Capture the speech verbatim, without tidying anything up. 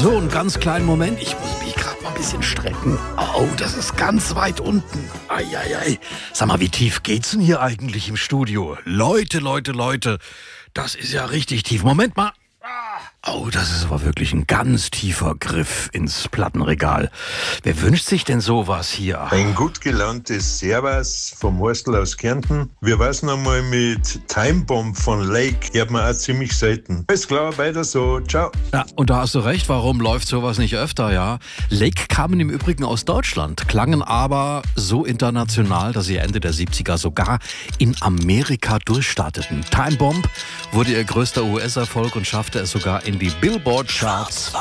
So, einen ganz kleinen Moment. Ich muss mich gerade mal ein bisschen strecken. Oh, das ist ganz weit unten. Eieiei. Sag mal, wie tief geht's denn hier eigentlich im Studio? Leute, Leute, Leute. Das ist ja richtig tief. Moment mal. Oh, das ist aber wirklich ein ganz tiefer Griff ins Plattenregal. Wer wünscht sich denn sowas hier? Ein gut gelauntes Servus vom Horstl aus Kärnten. Wir war's noch mal mit Time Bomb von Lake. Hört man auch ziemlich selten. Alles klar, weiter so. Ciao. Ja, und da hast du recht. Warum läuft sowas nicht öfter, ja? Lake kamen im Übrigen aus Deutschland, klangen aber so international, dass sie Ende der siebziger sogar in Amerika durchstarteten. Time Bomb wurde ihr größter U S-Erfolg und schaffte es sogar in die Billboard-Charts.